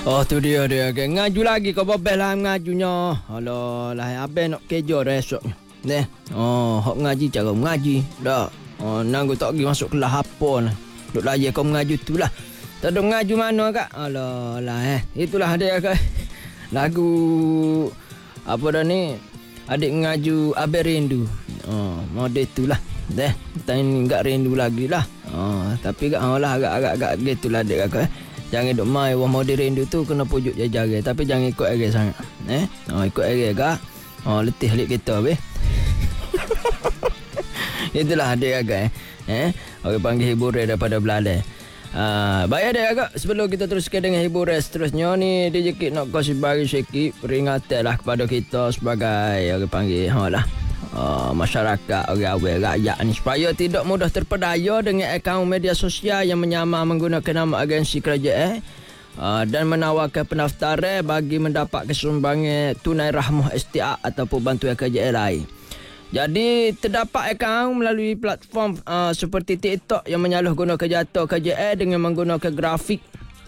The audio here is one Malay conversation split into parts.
Oh tu dia. Ngaju lagi kau bobel lah ngajunya. Alah lah abang nak kerja dah esok. Neh. Oh, hok ngaji cara mengaji. Dah. Oh, nanggu tak pergi masuk kelas apa lah. Duk layan kau mengaji tu lah. Tak ada mengaji mana kak? Alah lah itulah dia kak. Lagu apa dah ni? Adik ngaju Abang rindu. Oh, model tu lah. Deh, tanya enggak rindu lagi lah. Oh, tapi lah agak gitulah adik kakak. Jangan duk mai wah model rindu tu kena pujuk jaga. Tapi jangan ikut air sangat. Ikut air kak. Letih lik kita be. Itulah adik kakak orang panggil hiburan daripada Belanda. Baik adik kakak, sebelum kita teruskan dengan hiburan seterusnya ni, DJ Kid nak kasih bagi sikit peringatan lah kepada kita sebagai orang panggil masyarakat, orang awam rakyat ni, supaya tidak mudah terpedaya dengan akaun media sosial yang menyamar menggunakan nama agensi kerajaan dan menawarkan pendaftaran bagi mendapat kesumbangan tunai rahmah STA ataupun bantuan kerajaan lain. Jadi terdapat akaun melalui platform seperti TikTok yang menyalahgunakan jatuh kerajaan dengan menggunakan grafik.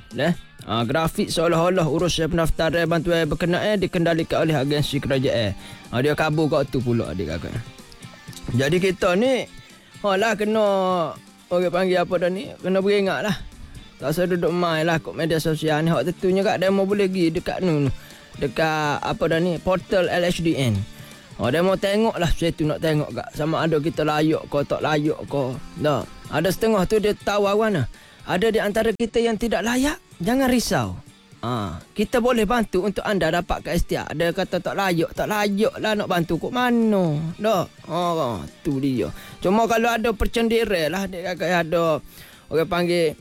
Grafik seolah-olah urusan pendaftaran bantuan berkenaan dikendalikan oleh agensi kerajaan. Dia kabur kat tu pula adik kakak. Jadi kita ni kena orang panggil apa dah ni, kena beringat lah. Tak usah duduk main lah kat media sosial ni. Hak tentunya kat demo boleh pergi dekat dekat apa dah ni, portal LHDN. Dia mau tengok lah saya tu nak tengok kak. Sama ada kita layak ke tak layak ke. Dah. Ada setengah tu dia tahu awan lah. Ada di antara kita yang tidak layak, jangan risau. Kita boleh bantu untuk anda dapat ke STA. Dia kata tak layak lah nak bantu kok mana. Dah. Tu dia. Cuma kalau ada percendiran lah dia kata ada orang panggil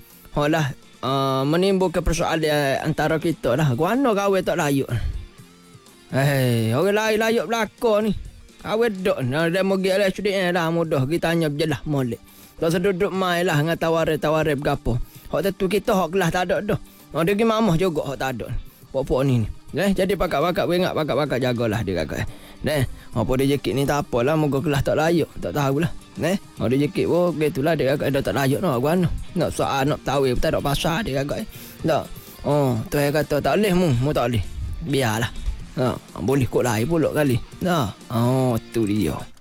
menimbulkan persoalan antara kita lah. Guana kawan tak layak. Orang lain layak belakang ni. Kawan dok. Dia mau pergi LHDN lah mudah. Kita tanya berjelas molek. Tak seduduk main lah dengan tawaran berapa. Hak tentu kita hak kelas tak ada dah. Dia pergi mamah juga hak tak ada. Pok-pok ni. Jadi pakak-pakak beringat, pakak-pakak jagalah dia kakak. Apa dia jekit ni tak apalah. Moga kelas tak layak. Tak tahulah. Dia jekit pun gitulah dia kakak. Dia tak layak nak guana. Nak soal, nak tahu. Tak ada pasal dia kakak. Tak. Tu yang kata tak boleh mu tak boleh. Biarlah. Boleh kot lain pula kali. Tu dia.